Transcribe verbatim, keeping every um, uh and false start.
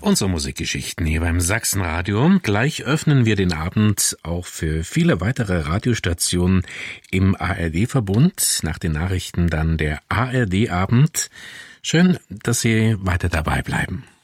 Unsere Musikgeschichten hier beim Sachsenradio. Gleich öffnen wir den Abend auch für viele weitere Radiostationen im A R D-Verbund. Nach den Nachrichten dann der A R D-Abend. Schön, dass Sie weiter dabei bleiben.